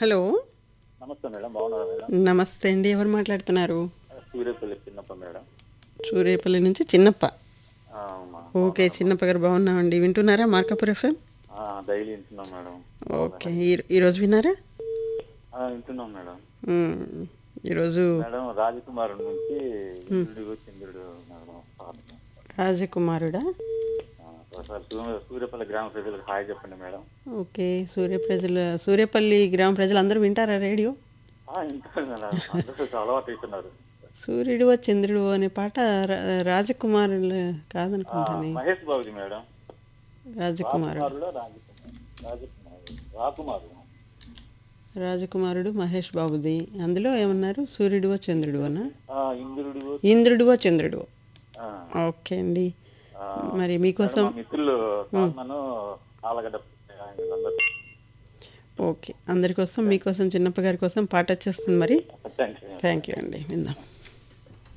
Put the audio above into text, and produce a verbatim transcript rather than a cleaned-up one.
Hello. నమస్తే madam, బాగున్నారా madam? నమస్తే అండి. ఎవరు మాట్లాడుతున్నారు? సూర్యపల్లి చిన్నప్ప మేడం. సూర్యాపల్లి నుంచి చిన్నప్ప. ఆ, అమ్మా ఓకే, బాగున్నారమ్మా? చిన్నప్ప గారు బాగున్నామండి. వింటున్నారా మార్కాపూర్ ఎఫ్ఎం? ఆ, డైలీ వింటున్నాం మేడం. ఓకే, బాగున్నారా? ఈ ఈరోజు విన్నారా? ఆ, వింటున్నాం మేడం. మ్మ్. ఈరోజు మేడం రాజకుమారు నుంచి మ్మ్. ఇంద్రుడు చంద్రుడు మేడం పాట. రాజకుమారుడా? ఆ, ఒకసారి సూ- సూర్యపల్లి గ్రామ ప్రజలకు హాయ్ చెప్పండి మేడం. ఓకే, సూర్య ప్రజల సూర్యపల్లి గ్రామ ప్రజలు అందరూ వింటారా రేడియో? ఆ, వింటారు మేడం, అందరూ అలవాటు అవుతున్నారు. సూర్యుడివో చంద్రుడివో అనే పాట రా- రాజకుమారులు ఆ, కాదనుకుంటాను. మహేష్ బాబుది మేడం. రాజకుమారుడు. రాకుమారులో రాజకుమారు రాజకుమారు రాకుమారు రాజకుమారుడు మహేష్ బాబుది. అందులో ఏమన్నారు? సూర్యుడివో చంద్రుడివోనా? ఆ, ఇంద్రుడు. ఇంద్రుడివో చంద్రుడివో. ఆ, ఓకే అండి. ఆ, మరి మేడం మీకోసం మా మిత్రులు మ్, సాల్మను ఆలగడ్డ వీళ్ళందరూ. ఓకే, అందరి కోసం మీకోసం చిన్నప్ప గారి కోసం పాట వచ్చేస్తుంది మరి. థ్యాంక్స్. థ్యాంక్ యూ అండి. విందాం.